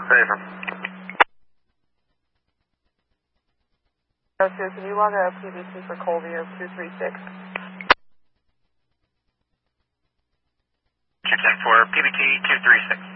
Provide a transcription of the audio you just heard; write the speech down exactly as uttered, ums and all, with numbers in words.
Favor. Oh, two, can you log a P B T for Colby of two three six? two ten four, P B T two three six.